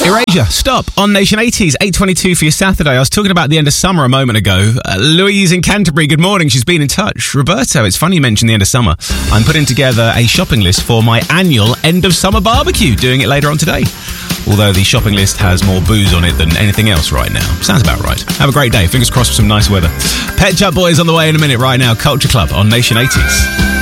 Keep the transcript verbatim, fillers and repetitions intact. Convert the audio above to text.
Erasure, Stop on Nation eighties, eight twenty-two for your Saturday. I was talking about the end of summer a moment ago. Uh, Louise in Canterbury, good morning. She's been in touch. Roberto, it's funny you mentioned the end of summer. I'm putting together a shopping list for my annual end of summer barbecue, doing it later on today. Although the shopping list has more booze on it than anything else right now. Sounds about right. Have a great day. Fingers crossed for some nice weather. Pet Shop Boys on the way in a minute right now. Culture Club on Nation eighties.